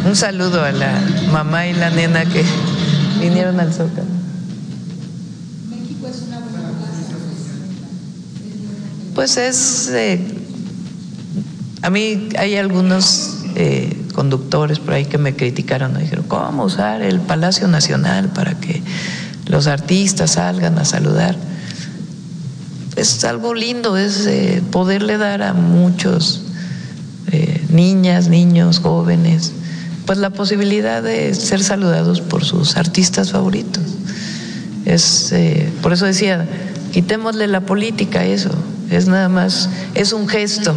Un saludo a la mamá y la nena que vinieron al Zócalo. México es una buena plaza. Pues a mí hay algunos conductores por ahí que me criticaron, me dijeron, ¿cómo usar el Palacio Nacional para que los artistas salgan a saludar? Es algo lindo, es poderle dar a muchos niñas, niños, jóvenes, pues la posibilidad de ser saludados por sus artistas favoritos. Por eso decía, quitémosle la política a eso, es nada más, es un gesto.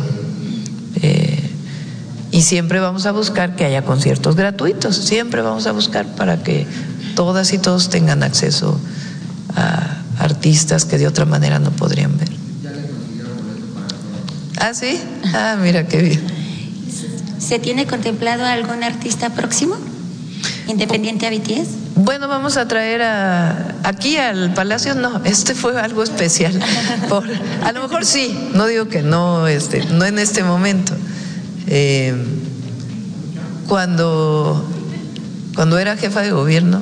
Y siempre vamos a buscar que haya conciertos gratuitos, siempre vamos a buscar para que todas y todos tengan acceso a artistas que de otra manera no podrían ver. ¿Ya le consiguieron boleto para todos? ¿Ah, sí? Ah, mira qué bien. ¿Se tiene contemplado algún artista próximo, independiente a BTS? Bueno, vamos a traer aquí al Palacio, no, fue algo especial. A lo mejor sí, no digo que no, no en este momento. Cuando era jefa de gobierno,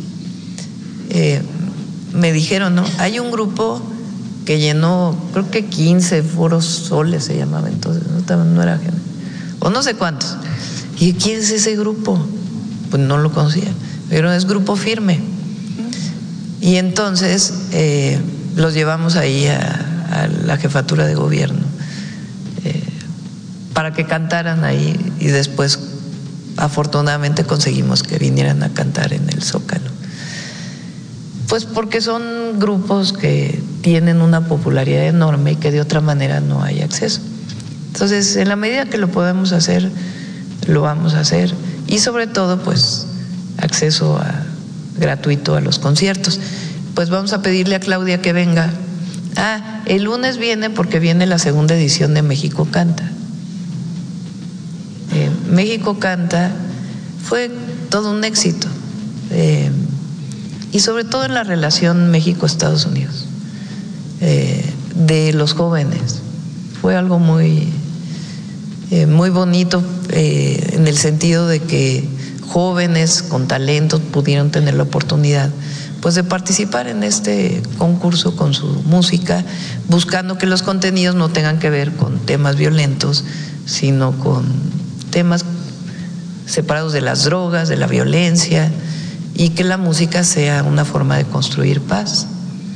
me dijeron, ¿no? Hay un grupo que llenó, creo que 15 foros soles se llamaba entonces, no era gente, o no sé cuántos. ¿Y quién es ese grupo? Pues no lo conocía, pero es Grupo Firme. Y entonces los llevamos ahí a la jefatura de gobierno para que cantaran ahí, y después afortunadamente conseguimos que vinieran a cantar en el Zócalo. Pues porque son grupos que tienen una popularidad enorme y que de otra manera no hay acceso. Entonces, en la medida que lo podemos hacer, lo vamos a hacer, y sobre todo, pues, acceso gratuito a los conciertos. Pues vamos a pedirle a Claudia que venga. El lunes viene porque viene la segunda edición de México Canta. México Canta fue todo un éxito, y sobre todo en la relación México-Estados Unidos, de los jóvenes. Fue algo muy bonito, en el sentido de que jóvenes con talento pudieron tener la oportunidad, pues, de participar en este concurso con su música, buscando que los contenidos no tengan que ver con temas violentos, sino con temas separados de las drogas, de la violencia, y que la música sea una forma de construir paz.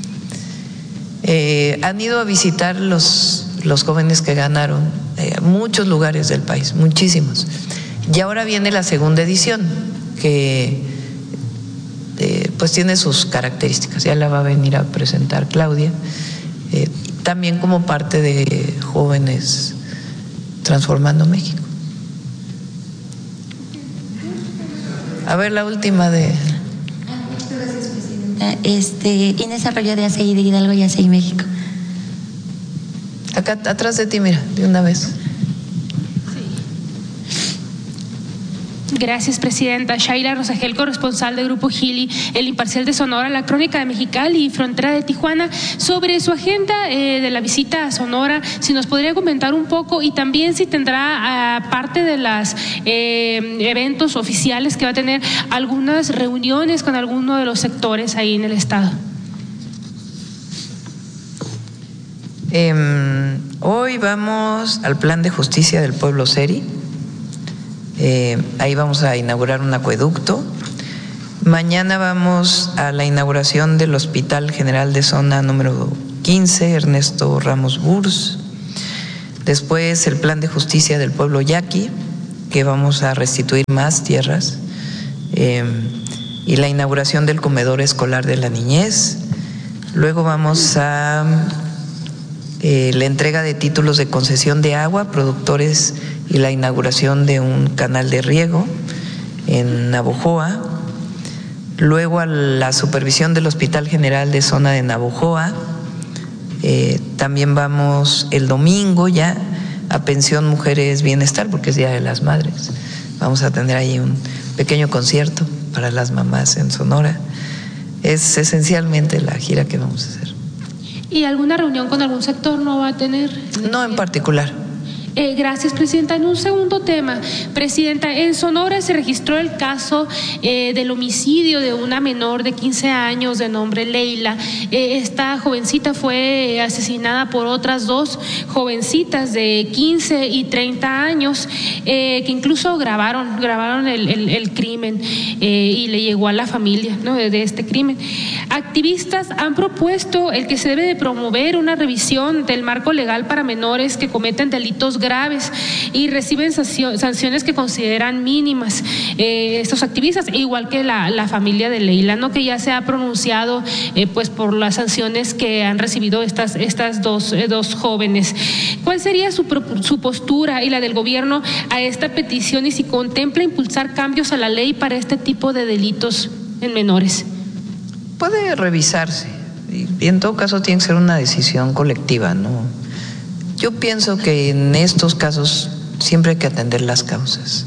Han ido a visitar los jóvenes que ganaron muchos lugares del país, muchísimos. Y ahora viene la segunda edición, que pues tiene sus características, ya la va a venir a presentar Claudia, también como parte de Jóvenes Transformando México. A ver, la última de… Muchas gracias, presidenta. Inés Arroyo, de ACI de Hidalgo y ACI México. Acá atrás de ti, mira, de una vez. Gracias, presidenta. Shaira Rosagel, corresponsal del Grupo Gili, El Imparcial de Sonora, La Crónica de Mexicali y Frontera de Tijuana. Sobre su agenda de la visita a Sonora, si nos podría comentar un poco, y también si tendrá, parte de los eventos oficiales que va a tener, algunas reuniones con alguno de los sectores ahí en el estado. Hoy vamos al Plan de Justicia del Pueblo Seri. Ahí vamos a inaugurar un acueducto. Mañana vamos a la inauguración del Hospital General de Zona número 15, Ernesto Ramos Burs. Después el Plan de Justicia del Pueblo Yaqui, que vamos a restituir más tierras. Y la inauguración del Comedor Escolar de la Niñez. Luego vamos a la entrega de títulos de concesión de agua, productores, y la inauguración de un canal de riego en Navojoa. Luego a la supervisión del Hospital General de Zona de Navojoa. También vamos el domingo ya a Pensión Mujeres Bienestar, porque es Día de las Madres. Vamos a tener ahí un pequeño concierto para las mamás en Sonora. Es esencialmente la gira que vamos a hacer. ¿Y alguna reunión con algún sector no va a tener? No en particular. Gracias, Presidenta. En un segundo tema, Presidenta, en Sonora se registró el caso del homicidio de una menor de 15 años de nombre Leila. Esta jovencita fue asesinada por otras dos jovencitas de 15 y 30 años que incluso grabaron el crimen y le llegó a la familia, ¿no?, de este crimen. Activistas han propuesto el que se debe de promover una revisión del marco legal para menores que cometen delitos graves y reciben sanciones que consideran mínimas. Estos activistas, igual que la familia de Leila, ¿no?, que ya se ha pronunciado pues por las sanciones que han recibido estas dos jóvenes. ¿Cuál sería su postura y la del gobierno a esta petición y si contempla impulsar cambios a la ley para este tipo de delitos en menores? Puede revisarse y en todo caso tiene que ser una decisión colectiva, ¿no? Yo pienso que en estos casos siempre hay que atender las causas.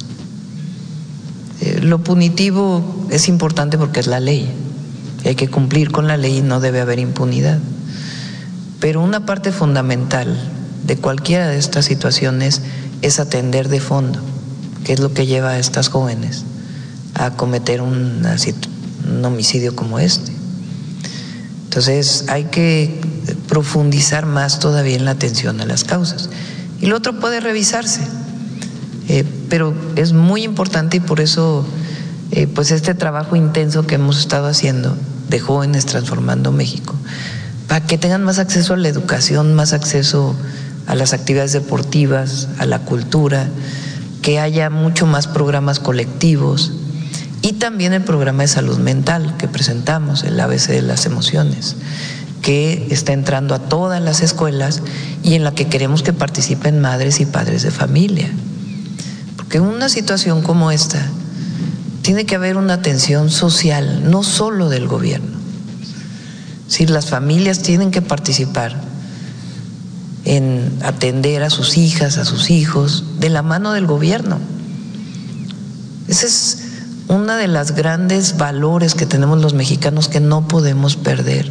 Lo punitivo es importante porque es la ley. Hay que cumplir con la ley y no debe haber impunidad. Pero una parte fundamental de cualquiera de estas situaciones es atender de fondo, que es lo que lleva a estas jóvenes a cometer un homicidio como este. Entonces hay que profundizar más todavía en la atención a las causas. Y lo otro puede revisarse, pero es muy importante y por eso pues este trabajo intenso que hemos estado haciendo de Jóvenes Transformando México, para que tengan más acceso a la educación, más acceso a las actividades deportivas, a la cultura, que haya mucho más programas colectivos y también el programa de salud mental que presentamos, el ABC de las emociones, que está entrando a todas las escuelas y en la que queremos que participen madres y padres de familia. Porque en una situación como esta tiene que haber una atención social, no solo del gobierno. Si las familias tienen que participar en atender a sus hijas, a sus hijos, de la mano del gobierno. Ese es uno de los grandes valores que tenemos los mexicanos que no podemos perder.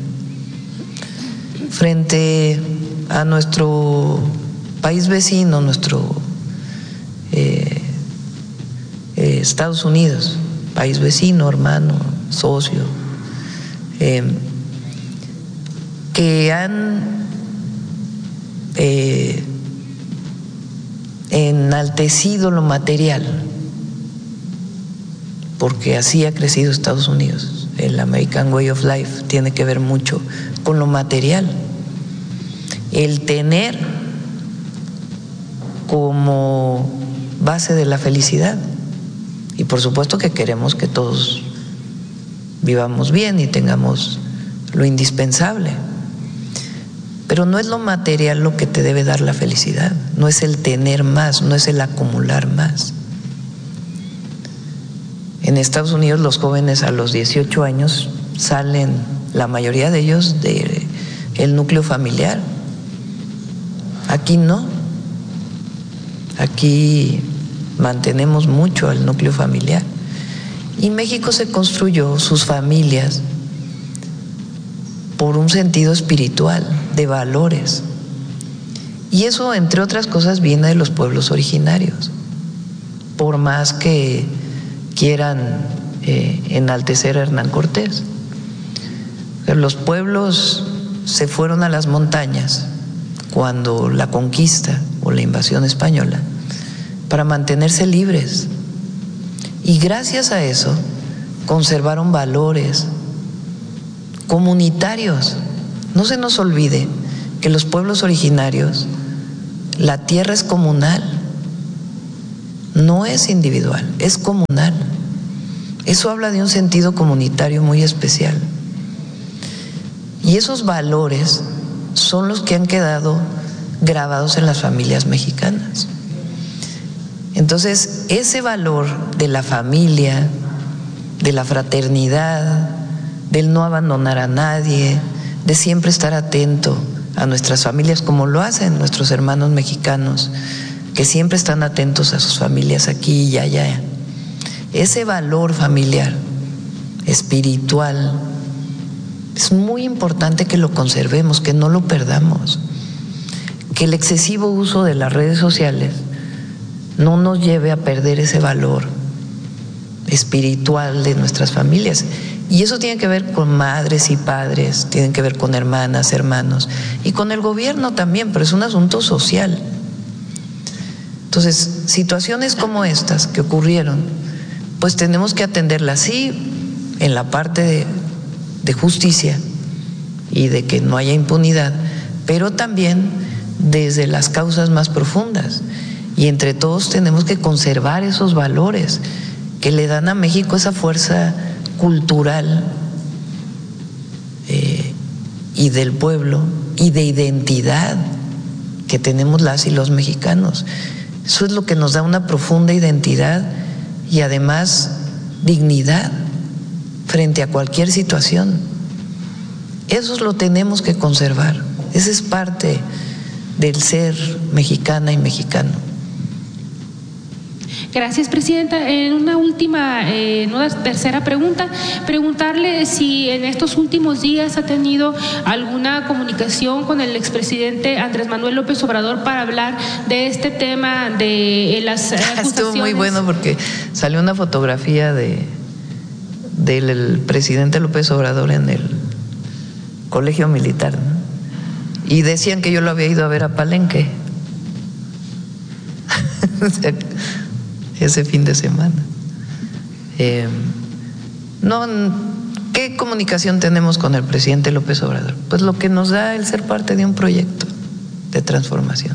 Frente a nuestro país vecino, nuestro Estados Unidos, país vecino, hermano, socio, que han enaltecido lo material, porque así ha crecido Estados Unidos. El American Way of Life tiene que ver mucho con lo material. El tener como base de la felicidad. Y por supuesto que queremos que todos vivamos bien y tengamos lo indispensable. Pero no es lo material lo que te debe dar la felicidad, no es el tener más, no es el acumular más. En Estados Unidos los jóvenes a los 18 años salen, la mayoría de ellos, del núcleo familiar. Aquí no. Aquí mantenemos mucho al núcleo familiar. Y México se construyó sus familias por un sentido espiritual, de valores. Y eso, entre otras cosas, viene de los pueblos originarios. Por más que quieran enaltecer a Hernán Cortés. Los pueblos se fueron a las montañas cuando la conquista o la invasión española para mantenerse libres. Y gracias a eso conservaron valores comunitarios. No se nos olvide que los pueblos originarios, la tierra es comunal, no es individual, es comunal. Eso habla de un sentido comunitario muy especial. Y esos valores son los que han quedado grabados en las familias mexicanas. Entonces, ese valor de la familia, de la fraternidad, del no abandonar a nadie, de siempre estar atento a nuestras familias, como lo hacen nuestros hermanos mexicanos, que siempre están atentos a sus familias aquí y allá. Ese valor familiar, espiritual, es muy importante que lo conservemos, que no lo perdamos, que el excesivo uso de las redes sociales no nos lleve a perder ese valor espiritual de nuestras familias. Y eso tiene que ver con madres y padres, tiene que ver con hermanas, hermanos, y con el gobierno también, pero es un asunto social. Entonces, situaciones como estas que ocurrieron, pues tenemos que atenderlas, sí, en la parte de justicia y de que no haya impunidad, pero también desde las causas más profundas. Y entre todos tenemos que conservar esos valores que le dan a México esa fuerza cultural y del pueblo y de identidad que tenemos las y los mexicanos. Eso es lo que nos da una profunda identidad y además dignidad frente a cualquier situación. Eso lo tenemos que conservar. Esa es parte del ser mexicana y mexicano. Gracias, Presidenta. En una tercera pregunta, preguntarle si en estos últimos días ha tenido alguna comunicación con el expresidente Andrés Manuel López Obrador para hablar de este tema de las acusaciones. Estuvo muy bueno porque salió una fotografía del presidente López Obrador en el colegio militar, ¿no? Y decían que yo lo había ido a ver a Palenque ese fin de semana. ¿Qué comunicación tenemos con el presidente López Obrador? Pues lo que nos da el ser parte de un proyecto de transformación.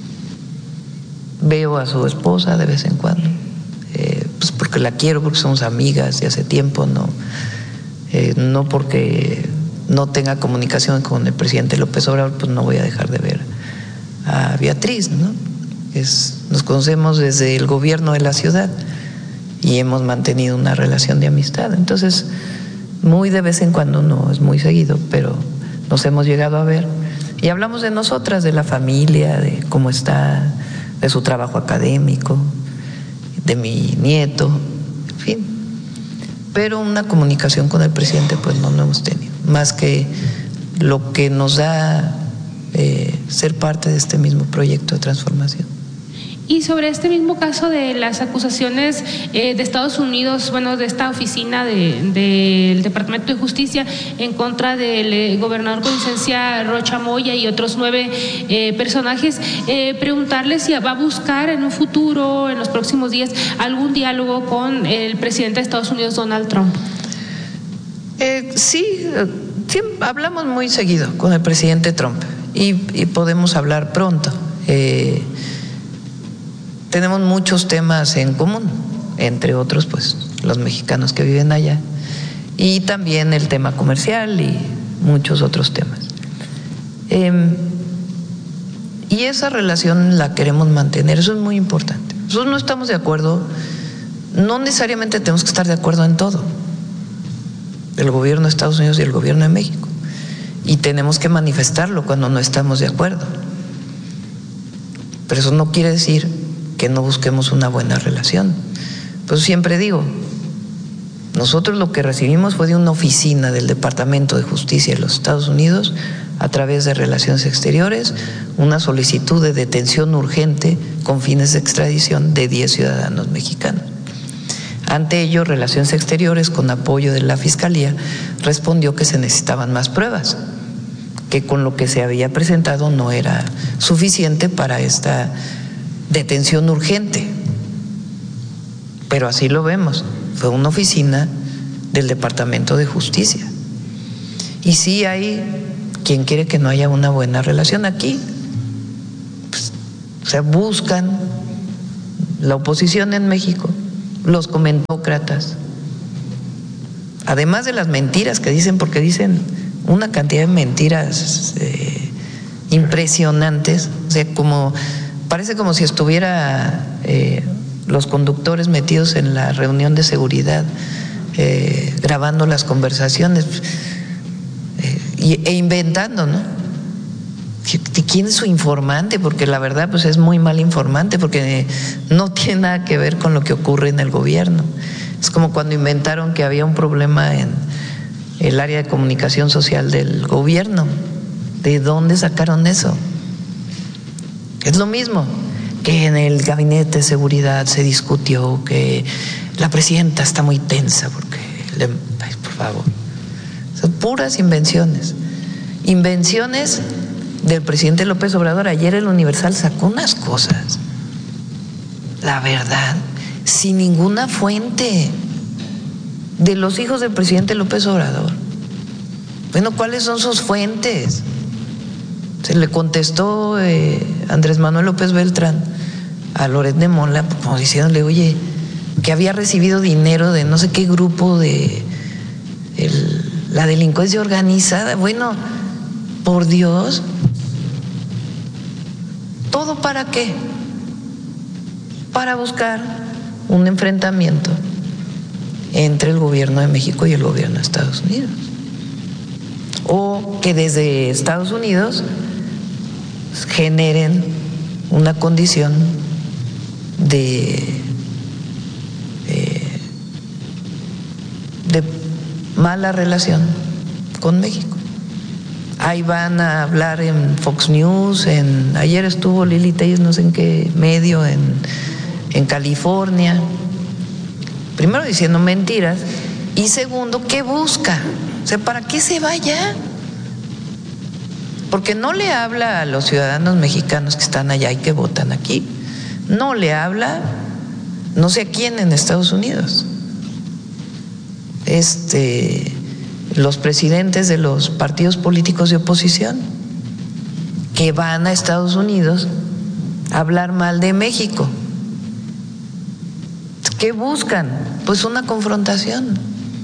Veo a su esposa de vez en cuando, pues porque la quiero, porque somos amigas de hace tiempo, no porque no tenga comunicación con el presidente López Obrador, pues no voy a dejar de ver a Beatriz, ¿no? Nos conocemos desde el gobierno de la ciudad y hemos mantenido una relación de amistad. Entonces, muy de vez en cuando, no es muy seguido, pero nos hemos llegado a ver y hablamos de nosotras, de la familia, de cómo está, de su trabajo académico, de mi nieto, en fin. Pero una comunicación con el presidente pues no hemos tenido, más que lo que nos da ser parte de este mismo proyecto de transformación. Y sobre este mismo caso de las acusaciones de Estados Unidos, bueno, de esta oficina del Departamento de Justicia en contra del gobernador con licencia Rocha Moya y otros 9 personajes, preguntarle si va a buscar en un futuro, en los próximos días, algún diálogo con el presidente de Estados Unidos, Donald Trump. Sí, hablamos muy seguido con el presidente Trump y podemos hablar pronto. Tenemos muchos temas en común, entre otros pues los mexicanos que viven allá y también el tema comercial y muchos otros temas. Y esa relación la queremos mantener, eso es muy importante. Nosotros no estamos de acuerdo, no necesariamente tenemos que estar de acuerdo en todo, el gobierno de Estados Unidos y el gobierno de México, y tenemos que manifestarlo cuando no estamos de acuerdo. Pero eso no quiere decir que no busquemos una buena relación. Pues siempre digo, nosotros lo que recibimos fue de una oficina del Departamento de Justicia de los Estados Unidos, a través de Relaciones Exteriores, una solicitud de detención urgente con fines de extradición de 10 ciudadanos mexicanos. Ante ello, Relaciones Exteriores, con apoyo de la Fiscalía, respondió que se necesitaban más pruebas, que con lo que se había presentado no era suficiente para esta detención urgente. Pero así lo vemos, fue una oficina del Departamento de Justicia. Y sí hay quien quiere que no haya una buena relación aquí. Pues, o sea, buscan la oposición en México, los comentócratas, además de las mentiras que dicen, porque dicen una cantidad de mentiras impresionantes, o sea, parece como si estuviera los conductores metidos en la reunión de seguridad grabando las conversaciones e inventando, ¿no? ¿Quién es su informante? Porque la verdad pues es muy mal informante, porque no tiene nada que ver con lo que ocurre en el gobierno. Es como cuando inventaron que había un problema en el área de comunicación social del gobierno. ¿De dónde sacaron eso? Es lo mismo que en el gabinete de seguridad se discutió que la presidenta está muy tensa porque, ay, por favor, son puras invenciones. Invenciones del presidente López Obrador. Ayer el Universal sacó unas cosas, la verdad, sin ninguna fuente, de los hijos del presidente López Obrador. Bueno, ¿cuáles son sus fuentes? Se le contestó Andrés Manuel López Beltrán a Loret de Mola, como diciéndole, oye, que había recibido dinero de no sé qué grupo de la delincuencia organizada. Bueno, por Dios, ¿todo para qué? Para buscar un enfrentamiento entre el gobierno de México y el gobierno de Estados Unidos. O que desde Estados Unidos generen una condición de mala relación con México. Ahí van a hablar en Fox News, ayer estuvo Lili Telles, no sé en qué medio, en California, primero diciendo mentiras y segundo, ¿qué busca? O sea, ¿para qué se va allá? Porque no le habla a los ciudadanos mexicanos que están allá y que votan aquí, no le habla no sé a quién en Estados Unidos. Los presidentes de los partidos políticos de oposición que van a Estados Unidos a hablar mal de México. ¿Qué buscan? Pues una confrontación.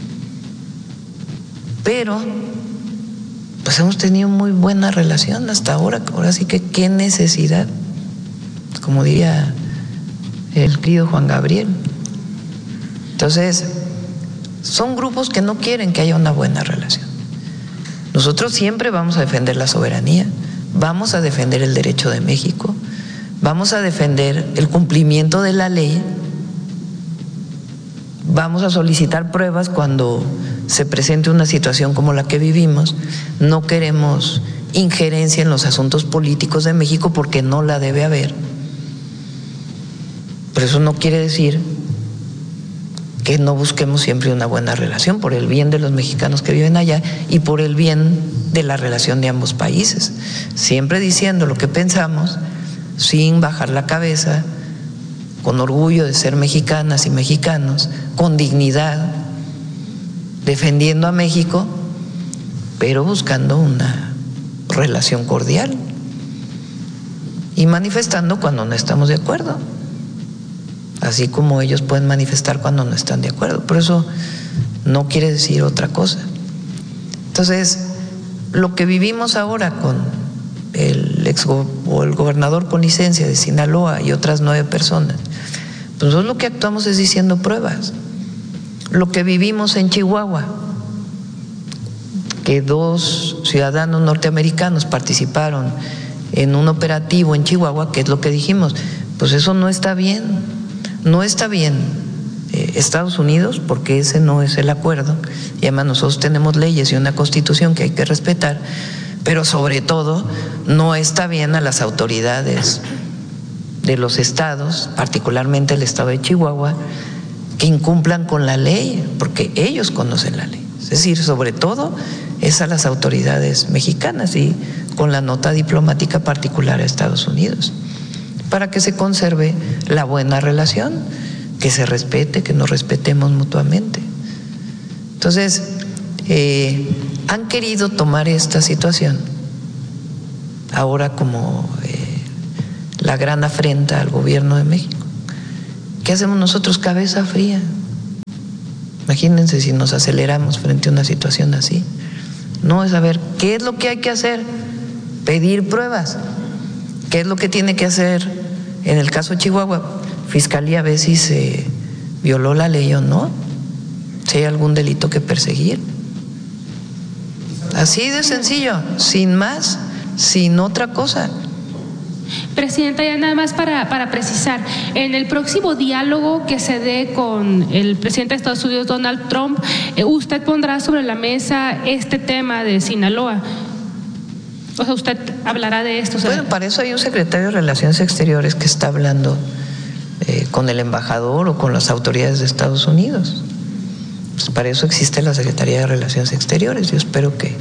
Pero pues hemos tenido muy buena relación hasta ahora. Ahora sí que qué necesidad, como diría el querido Juan Gabriel. Entonces, son grupos que no quieren que haya una buena relación. Nosotros siempre vamos a defender la soberanía, vamos a defender el derecho de México, vamos a defender el cumplimiento de la ley, vamos a solicitar pruebas cuando se presente una situación como la que vivimos. No queremos injerencia en los asuntos políticos de México porque no la debe haber. Pero eso no quiere decir que no busquemos siempre una buena relación por el bien de los mexicanos que viven allá y por el bien de la relación de ambos países, siempre diciendo lo que pensamos sin bajar la cabeza, con orgullo de ser mexicanas y mexicanos, con dignidad, defendiendo a México, pero buscando una relación cordial y manifestando cuando no estamos de acuerdo, así como ellos pueden manifestar cuando no están de acuerdo. Por eso no quiere decir otra cosa. Entonces, lo que vivimos ahora con el gobernador con licencia de Sinaloa y otras 9 personas, pues nosotros lo que actuamos es diciendo pruebas. Lo que vivimos en Chihuahua, que 2 ciudadanos norteamericanos participaron en un operativo en Chihuahua, ¿qué es lo que dijimos? Pues eso no está bien. No está bien Estados Unidos, porque ese no es el acuerdo, y además nosotros tenemos leyes y una constitución que hay que respetar, pero sobre todo no está bien a las autoridades de los estados, particularmente el estado de Chihuahua, que incumplan con la ley, porque ellos conocen la ley. Es decir, sobre todo es a las autoridades mexicanas y con la nota diplomática particular a Estados Unidos, para que se conserve la buena relación, que se respete, que nos respetemos mutuamente. Entonces, han querido tomar esta situación ahora como la gran afrenta al gobierno de México. ¿Qué hacemos nosotros? Cabeza fría. Imagínense si nos aceleramos frente a una situación así. No, es saber qué es lo que hay que hacer, pedir pruebas. ¿Qué es lo que tiene que hacer en el caso de Chihuahua? Fiscalía ve si se violó la ley o no, si hay algún delito que perseguir. Así de sencillo, sin más, sin otra cosa. Presidenta, ya nada más para precisar, en el próximo diálogo que se dé con el presidente de Estados Unidos, Donald Trump, ¿usted pondrá sobre la mesa este tema de Sinaloa? O sea, usted hablará de esto. O sea, bueno, para eso hay un secretario de Relaciones Exteriores que está hablando con el embajador o con las autoridades de Estados Unidos. Pues para eso existe la Secretaría de Relaciones Exteriores. Yo espero que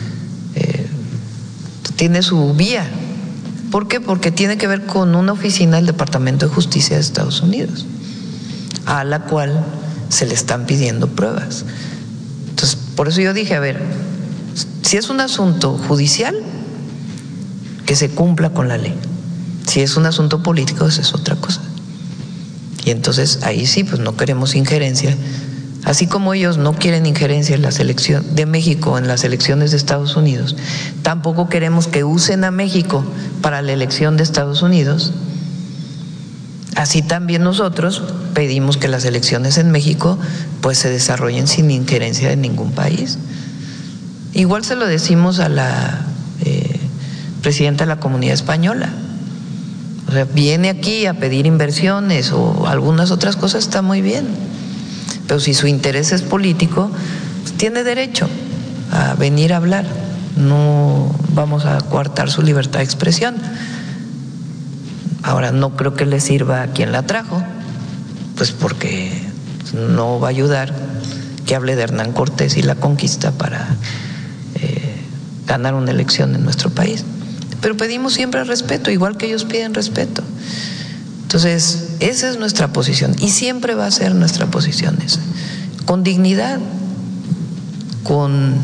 tiene su vía. ¿Por qué? Porque tiene que ver con una oficina del Departamento de Justicia de Estados Unidos, a la cual se le están pidiendo pruebas. Entonces, por eso yo dije, a ver, si es un asunto judicial, que se cumpla con la ley. Si es un asunto político, esa es otra cosa. Y entonces ahí sí, pues no queremos injerencia. Así como ellos no quieren injerencia en la selección de México en las elecciones de Estados Unidos, tampoco queremos que usen a México para la elección de Estados Unidos. Así también nosotros pedimos que las elecciones en México pues se desarrollen sin injerencia de ningún país. Igual se lo decimos a la presidenta de la Comunidad Española. O sea, viene aquí a pedir inversiones o algunas otras cosas, está muy bien. Pero si su interés es político, pues tiene derecho a venir a hablar. No vamos a coartar su libertad de expresión. Ahora, no creo que le sirva a quien la trajo, pues porque no va a ayudar que hable de Hernán Cortés y la conquista para ganar una elección en nuestro país. Pero pedimos siempre respeto, igual que ellos piden respeto. Entonces, esa es nuestra posición y siempre va a ser nuestra posición esa. Con dignidad, con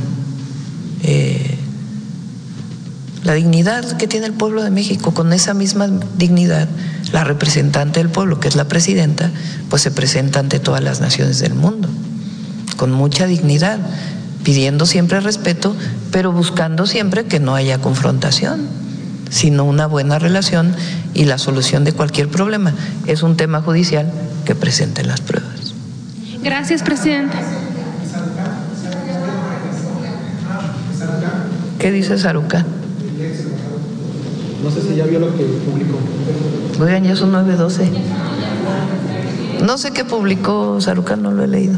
la dignidad que tiene el pueblo de México, con esa misma dignidad, la representante del pueblo, que es la presidenta, pues se presenta ante todas las naciones del mundo, con mucha dignidad, pidiendo siempre respeto, pero buscando siempre que no haya confrontación, sino una buena relación y la solución de cualquier problema. Es un tema judicial, que presenten las pruebas. Gracias, presidente. ¿Qué dice Sarucán? No sé si ya vio lo que publicó. Oigan, ya son 9:12. No sé qué publicó Sarucán, no lo he leído.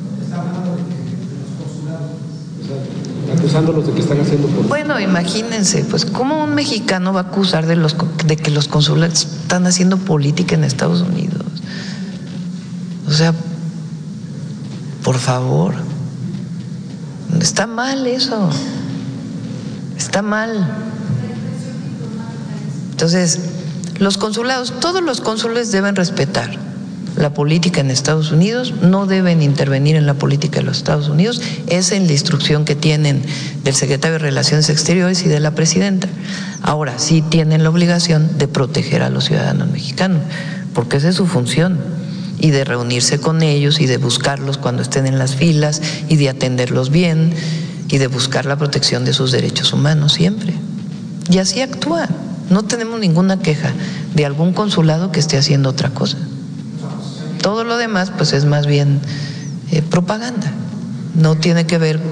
Acusándolos de que están haciendo política. Bueno, imagínense, pues cómo un mexicano va a acusar de que los consulados están haciendo política en Estados Unidos. O sea, por favor, está mal eso, está mal. Entonces, los consulados, todos los cónsules deben respetar la política en Estados Unidos, no deben intervenir en la política de los Estados Unidos. Esa es la instrucción que tienen del secretario de Relaciones Exteriores y de la presidenta. Ahora, sí tienen la obligación de proteger a los ciudadanos mexicanos, porque esa es su función, y de reunirse con ellos y de buscarlos cuando estén en las filas y de atenderlos bien y de buscar la protección de sus derechos humanos siempre. Y así actúa. No tenemos ninguna queja de algún consulado que esté haciendo otra cosa. Todo lo demás pues es más bien propaganda, no tiene que ver.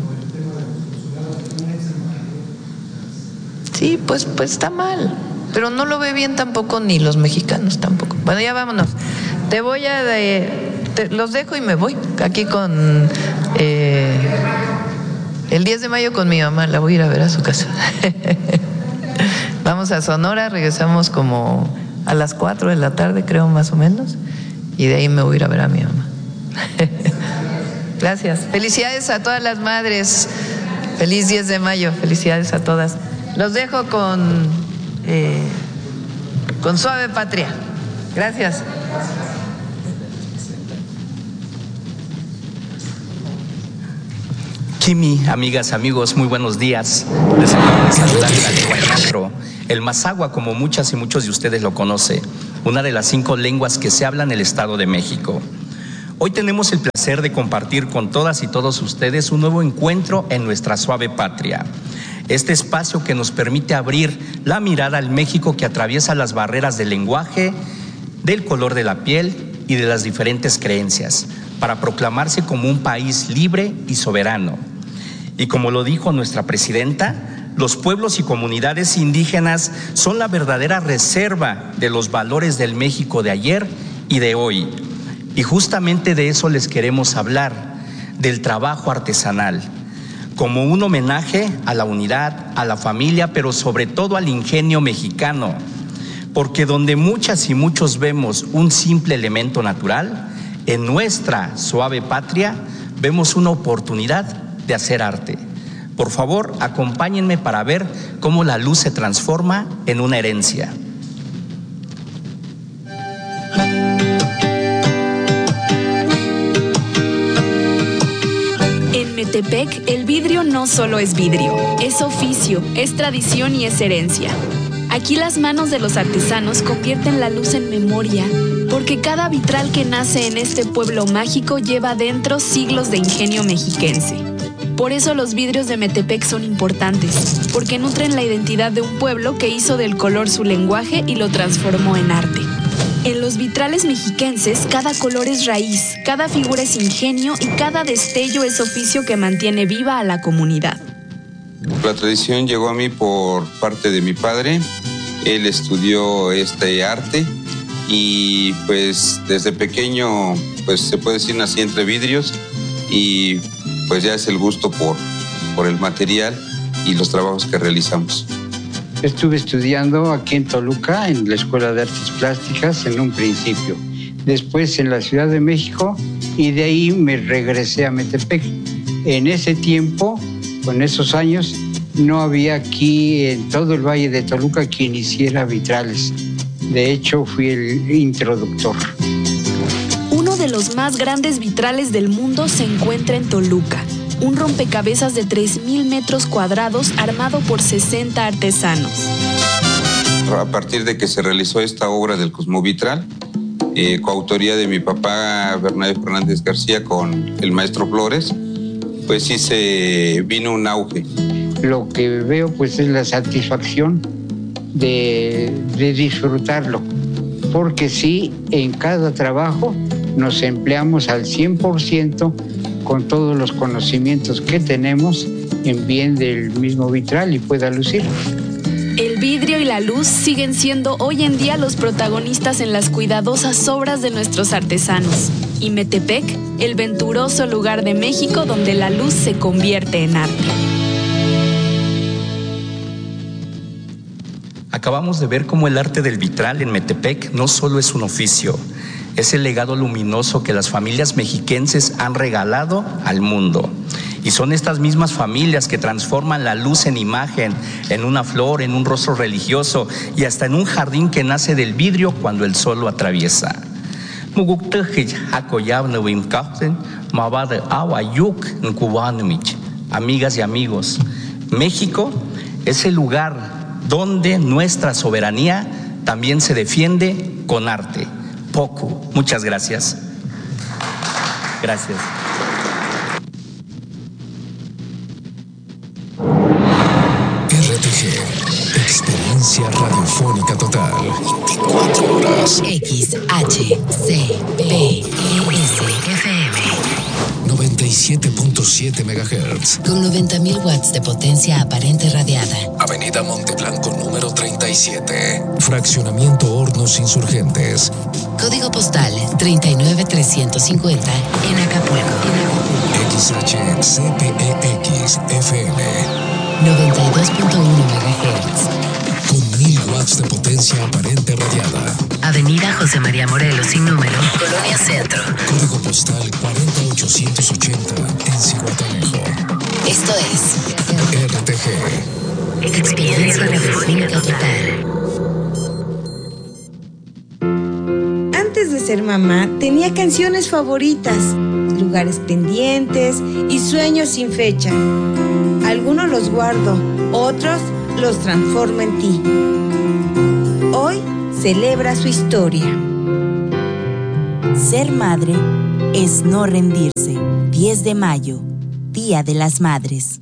Sí, pues está mal, pero no lo ve bien tampoco ni los mexicanos tampoco. Bueno, ya vámonos. Los dejo y me voy aquí con el 10 de mayo con mi mamá, la voy a ir a ver a su casa. Vamos a Sonora, regresamos como a las 4 de la tarde, creo, más o menos. Y de ahí me voy a ir a ver a mi mamá. Gracias. Felicidades a todas las madres. Feliz 10 de mayo. Felicidades a todas. Los dejo con Suave Patria. Gracias. Kimi, amigas, amigos, muy buenos días. Les acabo de saludar en la lengua Nastro, el Mazahua, como muchas y muchos de ustedes lo conocen, una de las 5 lenguas que se hablan en el Estado de México. Hoy tenemos el placer de compartir con todas y todos ustedes un nuevo encuentro en nuestra Suave Patria. Este espacio que nos permite abrir la mirada al México que atraviesa las barreras del lenguaje, del color de la piel y de las diferentes creencias, para proclamarse como un país libre y soberano. Y como lo dijo nuestra presidenta, los pueblos y comunidades indígenas son la verdadera reserva de los valores del México de ayer y de hoy. Y justamente de eso les queremos hablar, del trabajo artesanal. como un homenaje a la unidad, a la familia, pero sobre todo al ingenio mexicano, porque donde muchas y muchos vemos un simple elemento natural, en nuestra suave patria vemos una oportunidad de hacer arte. Por favor, acompáñenme para ver cómo la luz se transforma en una herencia. En Metepec, el vidrio no solo es vidrio, es oficio, es tradición y es herencia. Aquí las manos de los artesanos convierten la luz en memoria, porque cada vitral que nace en este pueblo mágico lleva dentro siglos de ingenio mexiquense. Por eso los vidrios de Metepec son importantes, porque nutren la identidad de un pueblo que hizo del color su lenguaje y lo transformó en arte. En los vitrales mexiquenses, cada color es raíz, cada figura es ingenio y cada destello es oficio que mantiene viva a la comunidad. La tradición llegó a mí por parte de mi padre. Él estudió este arte y pues desde pequeño, pues se puede decir, nací entre vidrios y pues ya es el gusto por el material y los trabajos que realizamos. Estuve estudiando aquí en Toluca, en la Escuela de Artes Plásticas, en un principio. Después en la Ciudad de México y de ahí me regresé a Metepec. En ese tiempo, con esos años, no había aquí en todo el Valle de Toluca quien hiciera vitrales. De hecho, fui el introductor. Uno de los más grandes vitrales del mundo se encuentra en Toluca. Un rompecabezas de 3,000 metros cuadrados armado por 60 artesanos. A partir de que se realizó esta obra del Cosmovitral, coautoría de mi papá Bernabé Fernández García con el maestro Flores, pues sí se vino un auge. Lo que veo pues es la satisfacción de disfrutarlo, porque sí, en cada trabajo nos empleamos al 100% con todos los conocimientos que tenemos en bien del mismo vitral y pueda lucir. El vidrio y la luz siguen siendo hoy en día los protagonistas en las cuidadosas obras de nuestros artesanos. Y Metepec, el venturoso lugar de México donde la luz se convierte en arte. Acabamos de ver cómo el arte del vitral en Metepec no solo es un oficio, es el legado luminoso que las familias mexiquenses han regalado al mundo. Y son estas mismas familias que transforman la luz en imagen, en una flor, en un rostro religioso y hasta en un jardín que nace del vidrio cuando el sol lo atraviesa. Amigas y amigos, México es el lugar donde nuestra soberanía también se defiende con arte. Poco. Muchas gracias. Gracias. RTG, experiencia radiofónica total. 24 horas. XHCBS-FM 97.7 MHz. con 90.000 watts de potencia aparente radiada. Avenida Monteblanco número 37. Fraccionamiento Hornos Insurgentes. Código postal 39350 en Acapulco. XHCPEX FM 92.1 MHz. con 1000 watts de potencia aparente radiada. Avenida José María Morelos sin número, Colonia Centro. Código postal 40880 en Zihuatanejo. Esto es RTG. Experiencia Radiofónica Total. Antes de ser mamá, tenía canciones favoritas, lugares pendientes y sueños sin fecha. Algunos los guardo, otros los transformo en ti. Hoy celebra su historia. Ser madre es no rendirse. 10 de mayo, Día de las Madres.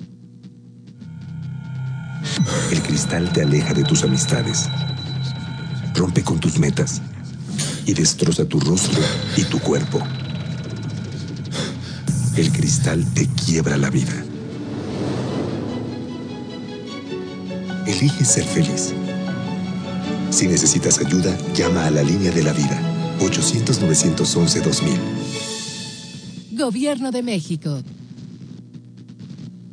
El cristal te aleja de tus amistades, rompe con tus metas y destroza tu rostro y tu cuerpo. El cristal te quiebra la vida. Elige ser feliz. Si necesitas ayuda, llama a la línea de la vida, 800-911-2000. Gobierno de México.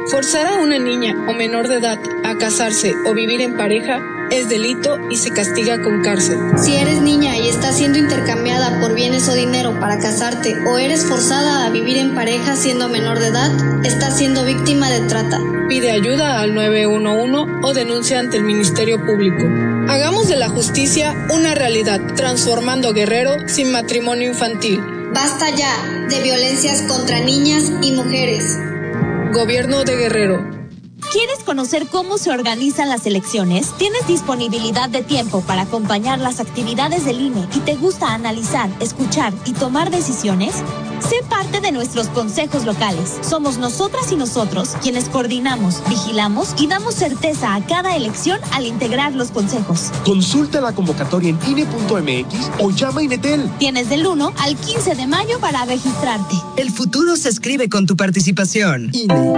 Forzar a una niña o menor de edad a casarse o vivir en pareja es delito y se castiga con cárcel. Si eres niña y estás siendo intercambiada por bienes o dinero para casarte o eres forzada a vivir en pareja siendo menor de edad, estás siendo víctima de trata. Pide ayuda al 911 o denuncia ante el Ministerio Público. Hagamos de la justicia una realidad, transformando Guerrero sin matrimonio infantil. Basta ya de violencias contra niñas y mujeres. Gobierno de Guerrero. ¿Quieres conocer cómo se organizan las elecciones? ¿Tienes disponibilidad de tiempo para acompañar las actividades del INE y te gusta analizar, escuchar y tomar decisiones? Sé parte de nuestros consejos locales. Somos nosotras y nosotros quienes coordinamos, vigilamos y damos certeza a cada elección al integrar los consejos. Consulta la convocatoria en INE.mx o llama a Inetel. Tienes del 1 al 15 de mayo para registrarte. El futuro se escribe con tu participación. INE.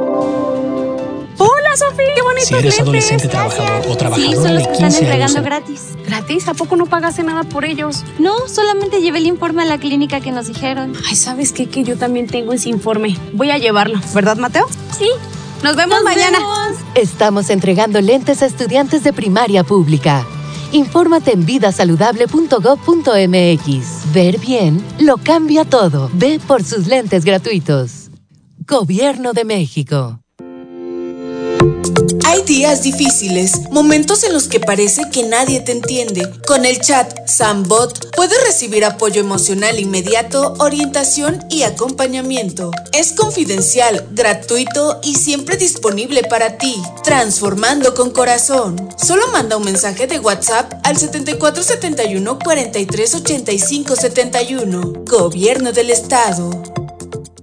Hola, Sofía, qué bonitos Si eres lentes. adolescente trabajador o trabajadora sí, son los de que 15 están años. entregando gratis. ¿Gratis? ¿A poco no pagaste nada por ellos? No, solamente llevé el informe a la clínica que nos dijeron. Ay, ¿sabes qué? Que yo también tengo ese informe. Voy a llevarlo. ¿Verdad, Mateo? Sí. Nos vemos mañana. Estamos entregando lentes a estudiantes de primaria pública. Infórmate en vidasaludable.gov.mx. Ver bien lo cambia todo. Ve por sus lentes gratuitos. Gobierno de México. Hay días difíciles, momentos en los que parece que nadie te entiende. Con el chat Sambot puedes recibir apoyo emocional inmediato, orientación y acompañamiento. Es confidencial, gratuito y siempre disponible para ti. Transformando con corazón. Solo manda un mensaje de WhatsApp al 7471 43 85 71. Gobierno del Estado.